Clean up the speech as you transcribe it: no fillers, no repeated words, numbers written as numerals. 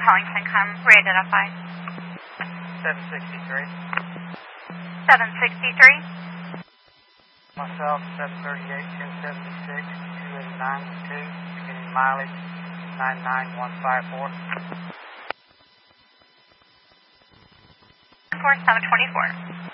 calling CENTCOM. Re-identify. 763. 763. Myself, 738, 1076, 289, 2, beginning mileage 99154. 4724.